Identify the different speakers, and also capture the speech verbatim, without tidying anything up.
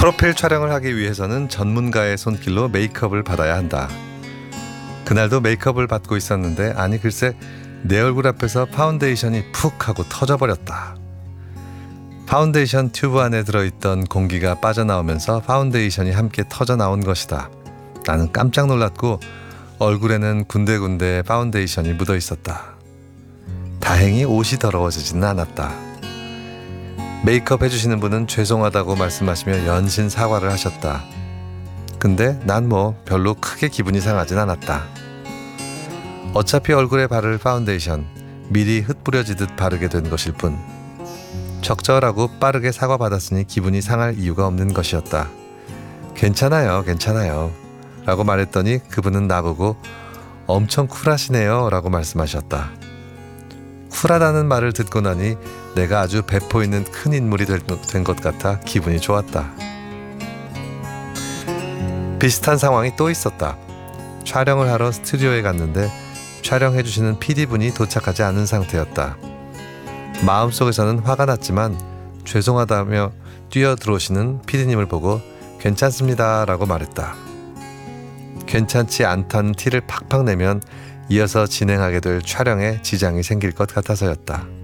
Speaker 1: 프로필 촬영을 하기 위해서는 전문가의 손길로 메이크업을 받아야 한다. 그날도 메이크업을 받고 있었는데 아니 글쎄 내 얼굴 앞에서 파운데이션이 푹 하고 터져버렸다. 파운데이션 튜브 안에 들어있던 공기가 빠져나오면서 파운데이션이 함께 터져 나온 것이다. 나는 깜짝 놀랐고 얼굴에는 군데군데 파운데이션이 묻어 있었다. 다행히 옷이 더러워지지는 않았다. 메이크업 해주시는 분은 죄송하다고 말씀하시며 연신 사과를 하셨다. 근데 난 뭐 별로 크게 기분이 상하진 않았다. 어차피 얼굴에 바를 파운데이션 미리 흩뿌려지듯 바르게 된 것일 뿐 적절하고 빠르게 사과받았으니 기분이 상할 이유가 없는 것이었다. 괜찮아요 괜찮아요 라고 말했더니 그분은 나보고 엄청 쿨하시네요 라고 말씀하셨다. 쿨하다는 말을 듣고 나니 내가 아주 배포 있는 큰 인물이 된 것 같아 기분이 좋았다. 비슷한 상황이 또 있었다. 촬영을 하러 스튜디오에 갔는데 촬영해주시는 피디분이 도착하지 않은 상태였다. 마음속에서는 화가 났지만 죄송하다며 뛰어들어오시는 피디님을 보고 괜찮습니다 라고 말했다. 괜찮지 않다는 티를 팍팍 내면 이어서 진행하게 될 촬영에 지장이 생길 것 같아서였다.